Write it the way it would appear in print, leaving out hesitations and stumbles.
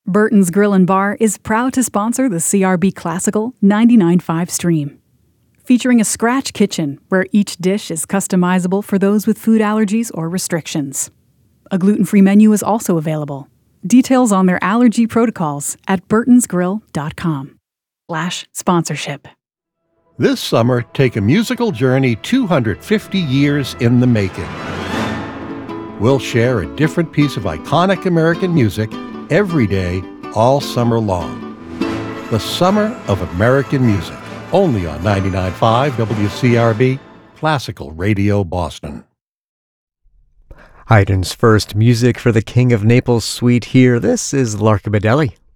Burton's Grill and Bar is proud to sponsor the CRB Classical 99.5 stream. Featuring a scratch kitchen where each dish is customizable for those with food allergies or restrictions. A gluten-free menu is also available. Details on their allergy protocols at burtonsgrill.com/sponsorship. This summer, take a musical journey 250 years in the making. We'll share a different piece of iconic American music every day, all summer long. The Summer of American Music, only on 99.5 WCRB, Classical Radio Boston. Haydn's first Music for the King of Naples suite here. This is Larka Bedeli.